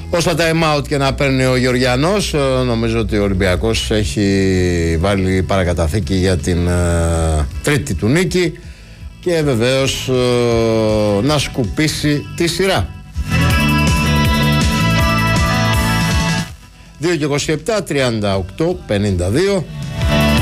Όσα time out και να παίρνει ο Γεωργιανός, νομίζω ότι ο Ολυμπιακός έχει βάλει παρακαταθήκη για την τρίτη του νίκη και βεβαίως να σκουπίσει τη σειρά. 2 και 27, 38, 52.